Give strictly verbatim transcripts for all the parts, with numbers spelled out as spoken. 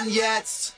an jetzt.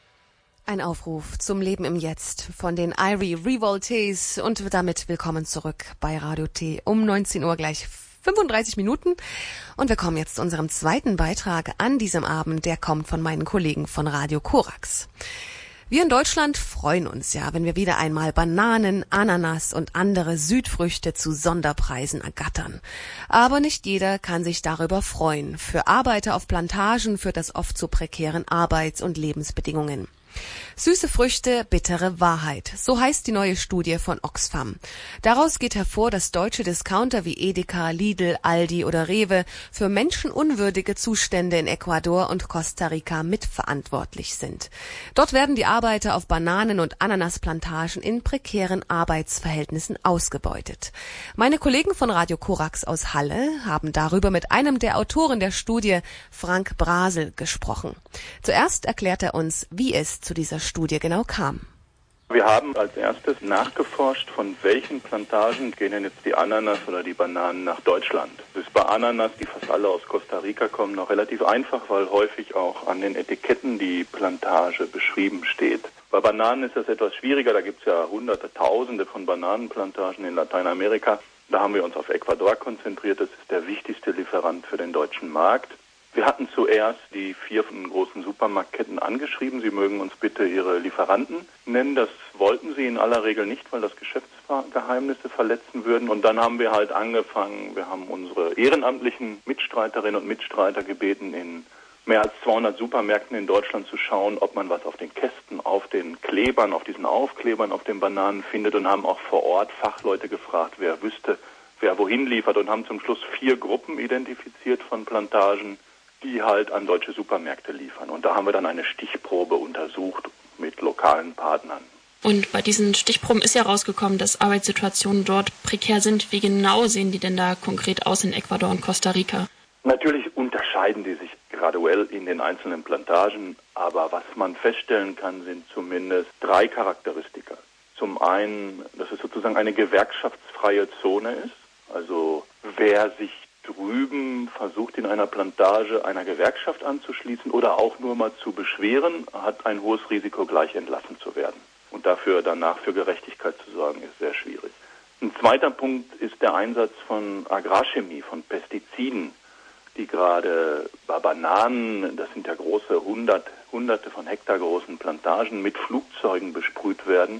Ein Aufruf zum Leben im Jetzt von den Irie Revoltés und damit willkommen zurück bei Radio T um neunzehn Uhr gleich fünfunddreißig Minuten. Und wir kommen jetzt zu unserem zweiten Beitrag an diesem Abend. Der kommt von meinen Kollegen von Radio Korax. Wir in Deutschland freuen uns ja, wenn wir wieder einmal Bananen, Ananas und andere Südfrüchte zu Sonderpreisen ergattern. Aber nicht jeder kann sich darüber freuen. Für Arbeiter auf Plantagen führt das oft zu prekären Arbeits- und Lebensbedingungen. Süße Früchte, bittere Wahrheit. So heißt die neue Studie von Oxfam. Daraus geht hervor, dass deutsche Discounter wie Edeka, Lidl, Aldi oder Rewe für menschenunwürdige Zustände in Ecuador und Costa Rica mitverantwortlich sind. Dort werden die Arbeiter auf Bananen- und Ananasplantagen in prekären Arbeitsverhältnissen ausgebeutet. Meine Kollegen von Radio Korax aus Halle haben darüber mit einem der Autoren der Studie, Frank Brasel, gesprochen. Zuerst erklärt er uns, wie es zu dieser Studie genau kam. Wir haben als erstes nachgeforscht, von welchen Plantagen gehen denn jetzt die Ananas oder die Bananen nach Deutschland. Das ist bei Ananas, die fast alle aus Costa Rica kommen, noch relativ einfach, weil häufig auch an den Etiketten die Plantage beschrieben steht. Bei Bananen ist das etwas schwieriger, da gibt es ja hunderte, tausende von Bananenplantagen in Lateinamerika. Da haben wir uns auf Ecuador konzentriert, das ist der wichtigste Lieferant für den deutschen Markt. Wir hatten zuerst die vier großen Supermarktketten angeschrieben, sie mögen uns bitte ihre Lieferanten nennen. Das wollten sie in aller Regel nicht, weil das Geschäftsgeheimnisse verletzen würden. Und dann haben wir halt angefangen, wir haben unsere ehrenamtlichen Mitstreiterinnen und Mitstreiter gebeten, in mehr als zweihundert Supermärkten in Deutschland zu schauen, ob man was auf den Kästen, auf den Klebern, auf diesen Aufklebern, auf den Bananen findet, und haben auch vor Ort Fachleute gefragt, wer wüsste, wer wohin liefert, und haben zum Schluss vier Gruppen identifiziert von Plantagen, die halt an deutsche Supermärkte liefern. Und da haben wir dann eine Stichprobe untersucht mit lokalen Partnern. Und bei diesen Stichproben ist ja rausgekommen, dass Arbeitssituationen dort prekär sind. Wie genau sehen die denn da konkret aus in Ecuador und Costa Rica? Natürlich unterscheiden die sich graduell in den einzelnen Plantagen, aber was man feststellen kann, sind zumindest drei Charakteristika. Zum einen, dass es sozusagen eine gewerkschaftsfreie Zone ist, also wer sich drüben versucht, in einer Plantage einer Gewerkschaft anzuschließen oder auch nur mal zu beschweren, hat ein hohes Risiko, gleich entlassen zu werden. Und dafür danach für Gerechtigkeit zu sorgen, ist sehr schwierig. Ein zweiter Punkt ist der Einsatz von Agrarchemie, von Pestiziden, die gerade bei Bananen, das sind ja große hundert, hunderte von Hektar großen Plantagen, mit Flugzeugen besprüht werden.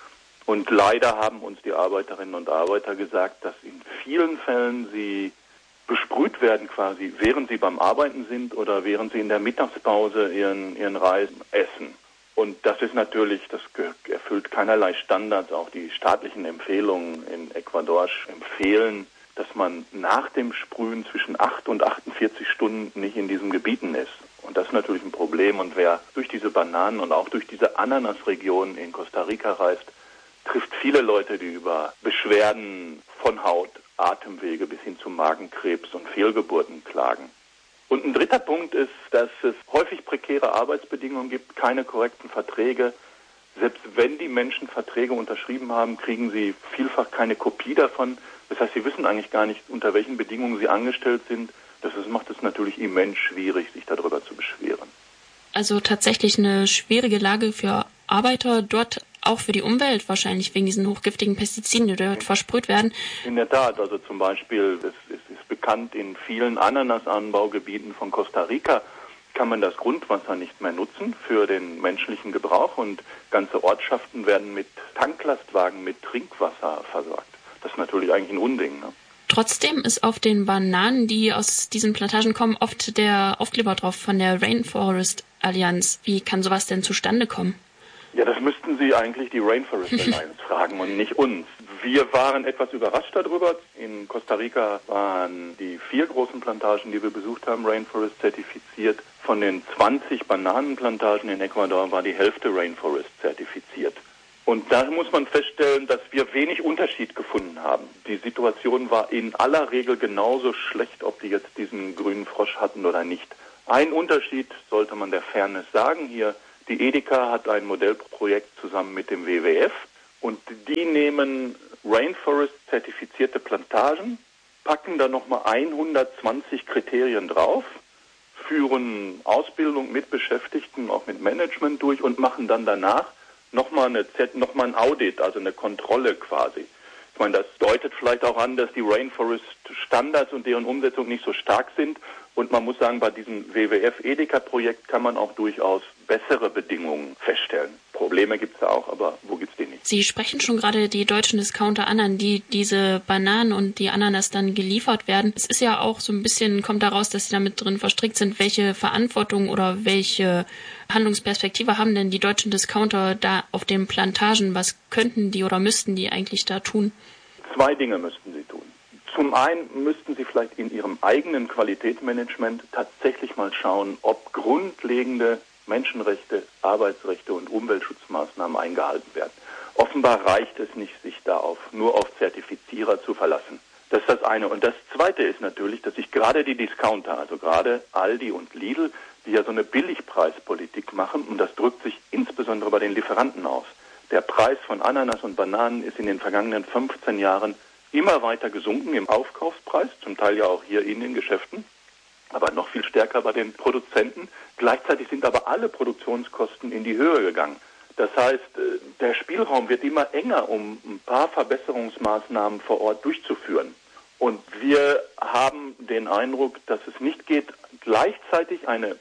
Und leider haben uns die Arbeiterinnen und Arbeiter gesagt, dass in vielen Fällen sie besprüht werden quasi, während sie beim Arbeiten sind oder während sie in der Mittagspause ihren, ihren Reis essen. Und das ist natürlich, das erfüllt keinerlei Standards. Auch die staatlichen Empfehlungen in Ecuador empfehlen, dass man nach dem Sprühen zwischen acht und achtundvierzig Stunden nicht in diesen Gebieten ist. Und das ist natürlich ein Problem. Und wer durch diese Bananen und auch durch diese Ananasregion in Costa Rica reist, trifft viele Leute, die über Beschwerden von Haut, Atemwege bis hin zu Magenkrebs und Fehlgeburten klagen. Und ein dritter Punkt ist, dass es häufig prekäre Arbeitsbedingungen gibt, keine korrekten Verträge. Selbst wenn die Menschen Verträge unterschrieben haben, kriegen sie vielfach keine Kopie davon. Das heißt, sie wissen eigentlich gar nicht, unter welchen Bedingungen sie angestellt sind. Das ist, macht es natürlich immens schwierig, sich darüber zu beschweren. Also tatsächlich eine schwierige Lage für Arbeiter, dort auch für die Umwelt wahrscheinlich, wegen diesen hochgiftigen Pestiziden, die dort versprüht werden. In der Tat, also zum Beispiel, es, es ist bekannt, in vielen Ananasanbaugebieten von Costa Rica kann man das Grundwasser nicht mehr nutzen für den menschlichen Gebrauch, und ganze Ortschaften werden mit Tanklastwagen mit Trinkwasser versorgt. Das ist natürlich eigentlich ein Unding, ne? Trotzdem ist auf den Bananen, die aus diesen Plantagen kommen, oft der Aufkleber drauf von der Rainforest Allianz. Wie kann sowas denn zustande kommen? Ja, das müssten Sie eigentlich die Rainforest Alliance fragen und nicht uns. Wir waren etwas überrascht darüber. In Costa Rica waren die vier großen Plantagen, die wir besucht haben, Rainforest zertifiziert. Von den zwanzig Bananenplantagen in Ecuador war die Hälfte Rainforest zertifiziert. Und da muss man feststellen, dass wir wenig Unterschied gefunden haben. Die Situation war in aller Regel genauso schlecht, ob die jetzt diesen grünen Frosch hatten oder nicht. Ein Unterschied sollte man der Fairness sagen hier. Die Edeka hat ein Modellprojekt zusammen mit dem W W F und die nehmen Rainforest-zertifizierte Plantagen, packen da nochmal hundertzwanzig Kriterien drauf führen Ausbildung mit Beschäftigten, auch mit Management durch und machen dann danach nochmal eine Z, noch mal ein Audit, also eine Kontrolle quasi. Ich meine, das deutet vielleicht auch an, dass die Rainforest-Standards und deren Umsetzung nicht so stark sind. Und man muss sagen, bei diesem W W F-Edeka-Projekt kann man auch durchaus bessere Bedingungen feststellen. Probleme gibt es ja auch, aber wo gibt es die nicht? Sie sprechen schon gerade die deutschen Discounter an, an die diese Bananen und die Ananas dann geliefert werden. Es ist ja auch so ein bisschen, kommt daraus, dass Sie damit drin verstrickt sind. Welche Verantwortung oder welche Handlungsperspektive haben denn die deutschen Discounter da auf den Plantagen? Was könnten die oder müssten die eigentlich da tun? Zwei Dinge müssten sie tun. Zum einen müssten sie vielleicht in ihrem eigenen Qualitätsmanagement tatsächlich mal schauen, ob grundlegende Menschenrechte, Arbeitsrechte und Umweltschutzmaßnahmen eingehalten werden. Offenbar reicht es nicht, sich da auf, nur auf Zertifizierer zu verlassen. Das ist das eine. Und das zweite ist natürlich, dass sich gerade die Discounter, also gerade Aldi und Lidl, die ja so eine Billigpreispolitik machen, und das drückt sich insbesondere bei den Lieferanten aus. Der Preis von Ananas und Bananen ist in den vergangenen fünfzehn Jahren immer weiter gesunken im Aufkaufspreis, zum Teil ja auch hier in den Geschäften, aber noch viel stärker bei den Produzenten. Gleichzeitig sind aber alle Produktionskosten in die Höhe gegangen. Das heißt, der Spielraum wird immer enger, um ein paar Verbesserungsmaßnahmen vor Ort durchzuführen. Und wir haben den Eindruck, dass es nicht geht, gleichzeitig eine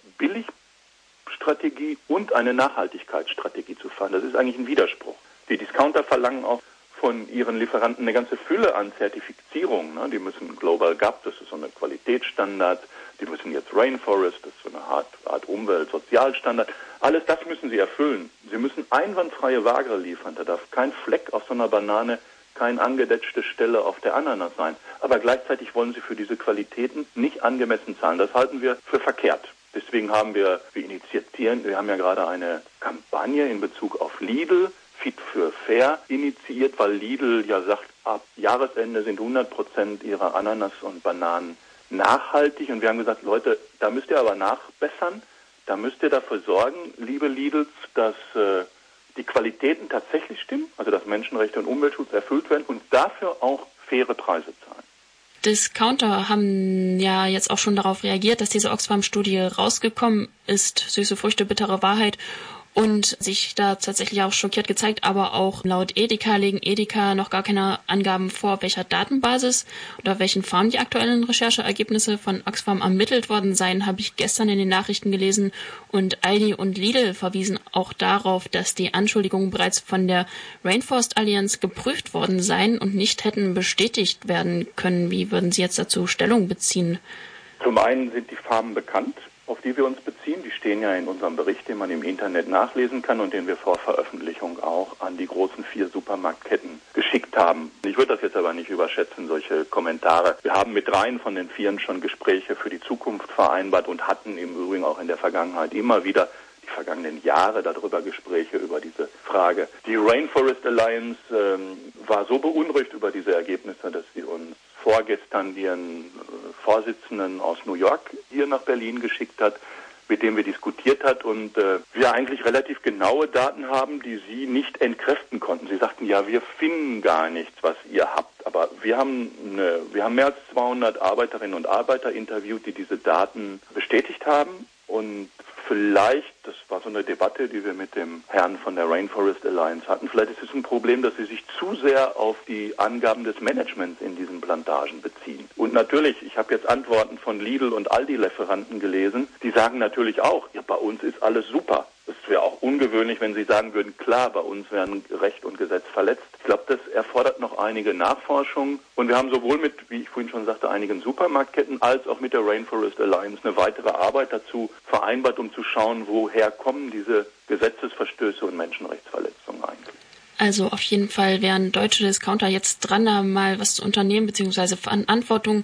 Billigstrategie und eine Nachhaltigkeitsstrategie zu fahren. Das ist eigentlich ein Widerspruch. Die Discounter verlangen auch von ihren Lieferanten eine ganze Fülle an Zertifizierungen. Ne? Die müssen Global G A P, das ist so eine Qualitätsstandard, die müssen jetzt Rainforest, das ist so eine Art, Art Umwelt-Sozialstandard. Alles das müssen sie erfüllen. Sie müssen einwandfreie Ware liefern. Da darf kein Fleck auf so einer Banane, keine angedetschte Stelle auf der Ananas sein. Aber gleichzeitig wollen sie für diese Qualitäten nicht angemessen zahlen. Das halten wir für verkehrt. Deswegen haben wir, wir initiieren, wir haben ja gerade eine Kampagne in Bezug auf Lidl, Fit für Fair, initiiert, weil Lidl ja sagt, ab Jahresende sind hundert Prozent ihrer Ananas und Bananen nachhaltig. Und wir haben gesagt, Leute, da müsst ihr aber nachbessern. Da müsst ihr dafür sorgen, liebe Lidls, dass äh, die Qualitäten tatsächlich stimmen, also dass Menschenrechte und Umweltschutz erfüllt werden und dafür auch faire Preise zahlen. Discounter haben ja jetzt auch schon darauf reagiert, dass diese Oxfam-Studie rausgekommen ist, süße Früchte, bittere Wahrheit, und sich da tatsächlich auch schockiert gezeigt, aber auch laut Edeka legen Edeka noch gar keine Angaben vor, auf welcher Datenbasis oder welchen Farmen die aktuellen Rechercheergebnisse von Oxfam ermittelt worden seien, habe ich gestern in den Nachrichten gelesen. Und Aldi und Lidl verwiesen auch darauf, dass die Anschuldigungen bereits von der Rainforest Allianz geprüft worden seien und nicht hätten bestätigt werden können. Wie würden Sie jetzt dazu Stellung beziehen? Zum einen sind die Farmen bekannt, auf die wir uns beziehen. Die stehen ja in unserem Bericht, den man im Internet nachlesen kann und den wir vor Veröffentlichung auch an die großen vier Supermarktketten geschickt haben. Ich würde das jetzt aber nicht überschätzen, solche Kommentare. Wir haben mit dreien von den vieren schon Gespräche für die Zukunft vereinbart und hatten im Übrigen auch in der Vergangenheit immer wieder die vergangenen Jahre darüber Gespräche über diese Frage. Die Rainforest Alliance ähm, war so beunruhigt über diese Ergebnisse, dass sie uns vorgestern ihren Vorsitzenden aus New York hier nach Berlin geschickt hat, mit dem wir diskutiert hat und äh, wir eigentlich relativ genaue Daten haben, die sie nicht entkräften konnten. Sie sagten, ja, wir finden gar nichts, was ihr habt, aber wir haben eine, wir haben mehr als zweihundert Arbeiterinnen und Arbeiter interviewt, die diese Daten bestätigt haben und vielleicht, das war so eine Debatte, die wir mit dem Herrn von der Rainforest Alliance hatten, vielleicht ist es ein Problem, dass sie sich zu sehr auf die Angaben des Managements in diesen Plantagen beziehen. Und natürlich, ich habe jetzt Antworten von Lidl und Aldi-Lieferanten gelesen, die sagen natürlich auch, ja, bei uns ist alles super. Es wäre auch ungewöhnlich, wenn sie sagen würden, klar, bei uns werden Recht und Gesetz verletzt. Ich glaube, das erfordert noch einige Nachforschung. Und wir haben sowohl mit, wie ich vorhin schon sagte, einigen Supermarktketten als auch mit der Rainforest Alliance eine weitere Arbeit dazu vereinbart, um zu schauen, woher kommen diese Gesetzesverstöße und Menschenrechtsverletzungen eigentlich. Also auf jeden Fall wären deutsche Discounter jetzt dran, da mal was zu unternehmen, beziehungsweise Verantwortung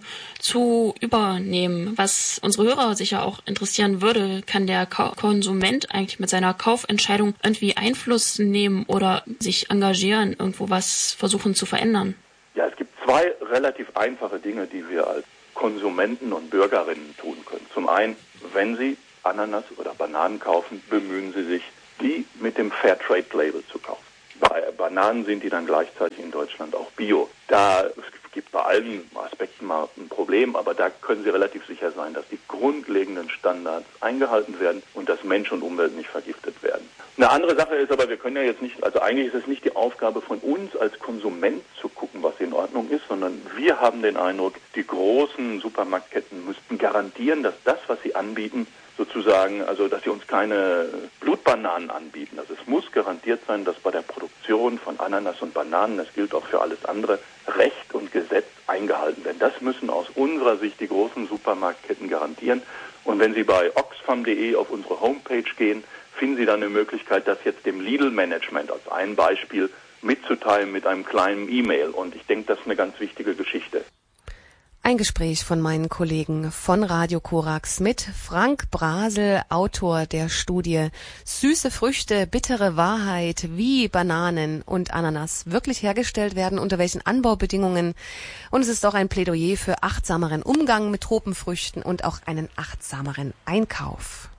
zu übernehmen. Was unsere Hörer sicher auch interessieren würde, kann der Konsument eigentlich mit seiner Kaufentscheidung irgendwie Einfluss nehmen oder sich engagieren, irgendwo was versuchen zu verändern? Ja, es gibt zwei relativ einfache Dinge, die wir als Konsumenten und Bürgerinnen tun können. Zum einen, wenn Sie Ananas oder Bananen kaufen, bemühen Sie sich, die mit dem Fairtrade-Label zu kaufen. Bei Bananen sind die dann gleichzeitig in Deutschland auch Bio. Da gibt bei allen Aspekten mal ein Problem, aber da können Sie relativ sicher sein, dass die grundlegenden Standards eingehalten werden und dass Mensch und Umwelt nicht vergiftet werden. Eine andere Sache ist aber, wir können ja jetzt nicht, also eigentlich ist es nicht die Aufgabe von uns als Konsument zu gucken, was in Ordnung ist, sondern wir haben den Eindruck, die großen Supermarktketten müssten garantieren, dass das, was sie anbieten, sozusagen, also dass sie uns keine Blutbananen anbieten. Also es muss garantiert sein, dass bei der Produktion von Ananas und Bananen, das gilt auch für alles andere, Recht und Gesetz eingehalten werden. Das müssen aus unserer Sicht die großen Supermarktketten garantieren. Und wenn Sie bei oxfam punkt de auf unsere Homepage gehen, finden Sie dann eine Möglichkeit, das jetzt dem Lidl-Management als ein Beispiel mitzuteilen mit einem kleinen E-Mail. Und ich denke, das ist eine ganz wichtige Geschichte. Ein Gespräch von meinen Kollegen von Radio Korax mit Frank Brasel, Autor der Studie Süße Früchte, bittere Wahrheit, wie Bananen und Ananas wirklich hergestellt werden, unter welchen Anbaubedingungen. Und es ist auch ein Plädoyer für achtsameren Umgang mit Tropenfrüchten und auch einen achtsameren Einkauf.